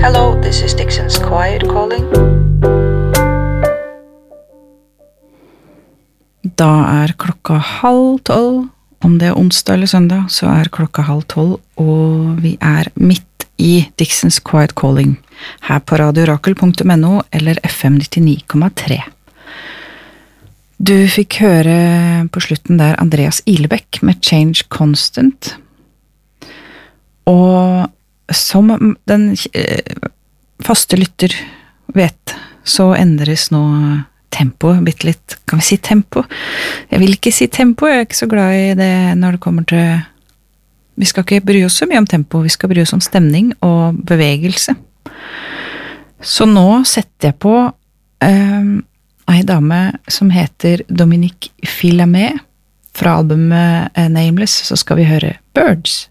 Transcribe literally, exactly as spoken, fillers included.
Hello, this is Dixon's Quiet calling. Da er klokka halv tolv, om det er onsdag eller søndag, så er klokka halv tolv, og vi er midt i Dixon's Quiet Calling, her på radio orakel punktum no eller F M nittini komma tre. Du fikk høre på slutten der Andreas Ilebekk med Change Constant, og som den faste lytter vet, så endres nå tempo, bitte litt, kan vi si tempo? Jeg vil ikke si tempo, jeg er ikke så glad i det når det kommer til, vi skal ikke bry oss så mye om tempo, vi skal bry oss om stemning og bevegelse. Så nå setter jeg på um, en dame som heter Dominique Filamet, fra albumet Nameless, så skal vi høre Birds.